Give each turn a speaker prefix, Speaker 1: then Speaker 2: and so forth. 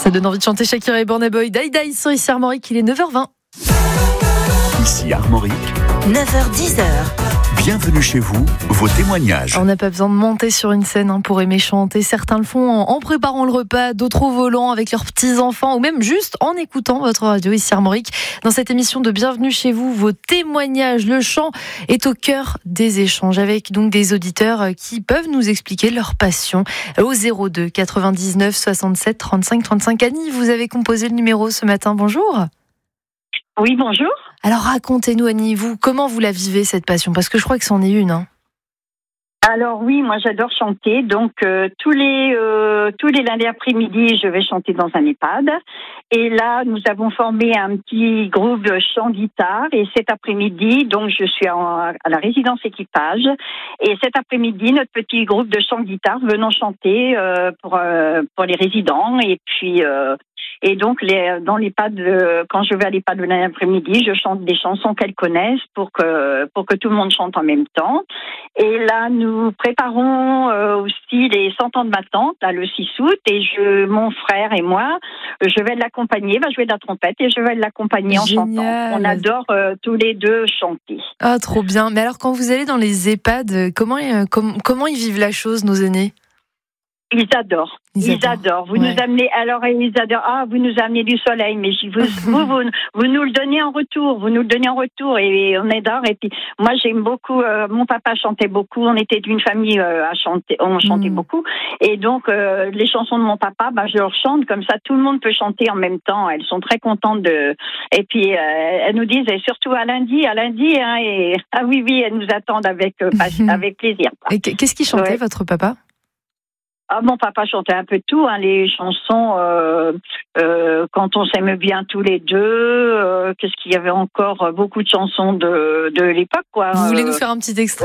Speaker 1: Ça donne envie de chanter Shakira et Burna Boy. Die Die sur ici Armorique, il est 9h20.
Speaker 2: Ici Armorique,
Speaker 3: 9h-10h.
Speaker 2: bienvenue chez vous, vos témoignages.
Speaker 1: On n'a pas besoin de monter sur une scène pour aimer chanter. Certains le font en préparant le repas, d'autres au volant avec leurs petits-enfants ou même juste en écoutant votre radio ici Armorique. Dans cette émission de Bienvenue chez vous, vos témoignages, le chant est au cœur des échanges avec donc des auditeurs qui peuvent nous expliquer leur passion au 02 99 67 35 35. Annie, vous avez composé le numéro ce matin, bonjour.
Speaker 4: Oui, bonjour.
Speaker 1: Alors racontez-nous Annie, comment vous la vivez cette passion ? Parce que je crois que c'en est une.
Speaker 4: Alors oui, moi j'adore chanter, donc tous les lundis après-midi, je vais chanter dans un EHPAD. Et là, nous avons formé un petit groupe de chant-guitare. Et cet après-midi, donc je suis à la résidence équipage. Et cet après-midi, notre petit groupe de chant-guitare venons chanter pour les résidents. Et puis et donc dans l'EHPAD, quand je vais à l'EHPAD le lundi après-midi, je chante des chansons qu'elles connaissent pour que tout le monde chante en même temps. Et là, nous préparons aussi les 100 ans de ma tante, là, le 6 août, et mon frère et moi, je vais l'accompagner, va jouer de la trompette et je vais l'accompagner en chantant. On adore tous les deux chanter.
Speaker 1: Ah, trop bien. Mais alors, quand vous allez dans les EHPAD, comment ils vivent la chose, nos aînés ?
Speaker 4: Ils adorent. Vous nous amenez, alors ils adorent. Ah, vous nous amenez du soleil, mais vous nous le donnez en retour. Vous nous le donnez en retour et on adore. Et puis moi j'aime beaucoup. Mon papa chantait beaucoup. On était d'une famille à chanter. On chantait beaucoup. Et donc les chansons de mon papa, je leur chante comme ça. Tout le monde peut chanter en même temps. Elles sont très contentes de. Et puis elles nous disent, et surtout à lundi, hein. Et ah oui, elles nous attendent avec plaisir.
Speaker 1: Et qu'est-ce qu'il chantait votre papa ?
Speaker 4: Ah, mon papa chantait un peu de tout, hein, les chansons quand on s'aime bien tous les deux. Qu'est-ce qu'il y avait encore ? Beaucoup de chansons de l'époque, quoi.
Speaker 1: Vous voulez nous faire un petit extrait ?